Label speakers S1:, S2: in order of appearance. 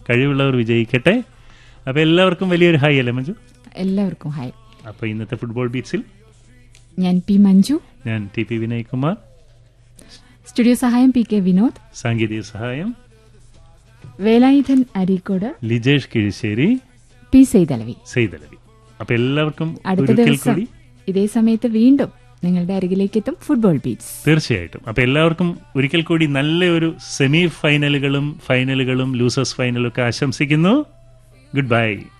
S1: കഴിവുള്ളവർ വിജയിക്കട്ടെ. അപ്പോൾ എല്ലാവർക്കും വലിയൊരു ഹായ് അല്ലേ മഞ്ജു?
S2: എല്ലാവർക്കും ഹായ്.
S1: അപ്പോൾ ഇന്നത്തെ ഫുട്ബോൾ ബീറ്റ്സിൽ
S2: ഞാൻ പി മഞ്ജു,
S1: ഞാൻ T P Vinay Kumar,
S2: studio സഹായം പി കെ വിനോദ്,
S1: സാങ്കേതിക സഹായം
S2: വേലായുധൻ അരീക്കോട്,
S1: ലിജേഷ് കിഴിശ്ശേരി,
S2: പി സെയ്തലവി.
S1: അപ്പോൾ എല്ലാവർക്കും
S2: അടുത്ത ദിവസം ഇതേ സമയത്ത് വീണ്ടും നിങ്ങളുടെ അരികിലേക്ക് എത്തും ഫുട്ബോൾ ബീറ്റ്സ്.
S1: തീർച്ചയായിട്ടും. അപ്പോൾ എല്ലാവർക്കും ഒരിക്കൽ കൂടി നല്ലൊരു സെമി ഫൈനലുകളും ലൂസേഴ്സ് ഫൈനലും ഒക്കെ ആശംസിക്കുന്നു. Good bye.